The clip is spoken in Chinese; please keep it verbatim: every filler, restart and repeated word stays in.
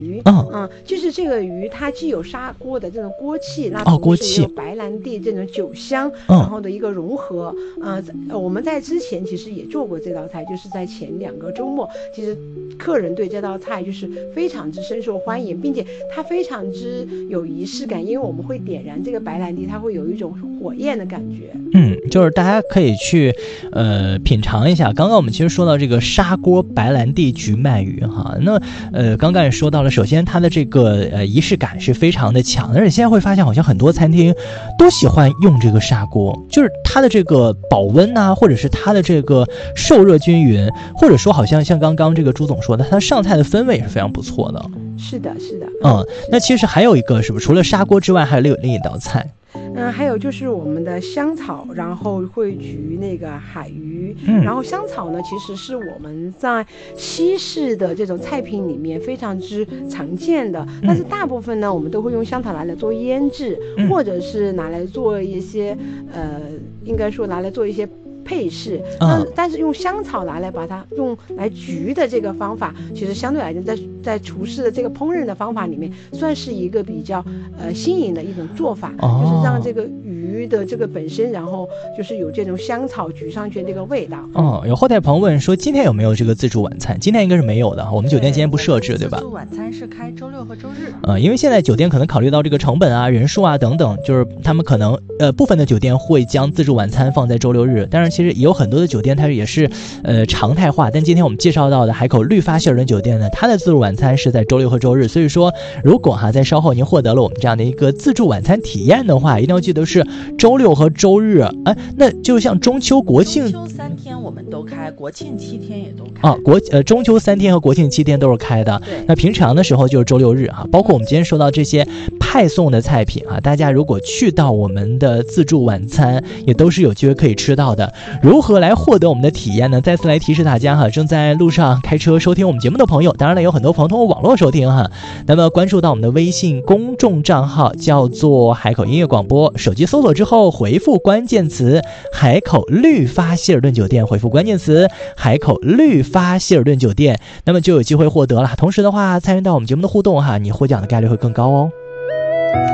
鱼，嗯嗯，就是这个鱼，它既有砂锅的这种锅气，那同时也有白兰地这种酒香， 哦、 然后的一个融合。呃，我们在之前其实也做过这道菜，就是在前两个周末，其实客人对这道菜就是非常之深受欢迎，并且它非常之有仪式感，因为我们会点燃这个白兰地，它会有一种火焰的感觉。 嗯，就是大家可以去呃品尝一下。刚刚我们其实说到这个砂锅白兰地菊鳗鱼哈，那呃刚刚也说到了，首先它的这个呃仪式感是非常的强，而且现在会发现好像很多餐厅都喜欢用这个砂锅，就是它的这个保温啊，或者是它的这个受热均匀，或者说好像像刚刚这个朱总说的，它上菜的氛围也是非常不错的。 是的是的。 嗯，那其实还有一个是不是除了砂锅之外还有另一道菜？ 嗯，还有就是我们的香草，然后会焗那个海鱼、 嗯、 然后香草呢其实是我们在西式的这种菜品里面非常之常见的、嗯、但是大部分呢我们都会用香草拿来做腌制、嗯、或者是拿来做一些呃应该说拿来做一些配饰，那但是用香草拿来把它用来焗的这个方法，其实相对来讲在在厨师的这个烹饪的方法里面，算是一个比较呃新颖的一种做法， 哦、 就是让这个鱼的这个本身，然后就是有这种香草焗上去的这个味道。 哦，有后台朋友问说今天有没有这个自助晚餐？今天应该是没有的，我们酒店今天不设置， 对, 对吧？ 自助晚餐是开周六和周日。 呃，因为现在酒店可能考虑到这个成本啊、人数啊等等，就是他们可能呃部分的酒店会将自助晚餐放在周六日，当然其实也有很多的酒店它也是呃常态化，但今天我们介绍到的海口绿发希尔顿酒店呢，它的自助晚餐是在周六和周日，所以说如果哈在稍后您获得了我们这样的一个自助晚餐体验的话，一定要记得是周六和周日。哎，那就像中秋国庆中秋三天我们都开，国庆七天也都开啊，国呃中秋三天和国庆七天都是开的。那平常的时候就是周六日啊，包括我们今天说到这些派送的菜品啊，大家如果去到我们的自助晚餐也都是有机会可以吃到的。如何来获得我们的体验呢？再次来提示大家哈，正在路上开车收听我们节目的朋友，当然了有很多朋友通过网络收听哈，那么关注到我们的微信公众账号叫做海口音乐广播，手机搜索之后回复关键词海口绿发希尔顿酒店，回复关键词海口绿发希尔顿酒店，那么就有机会获得了。同时的话参与到我们节目的互动哈，你获奖的概率会更高哦。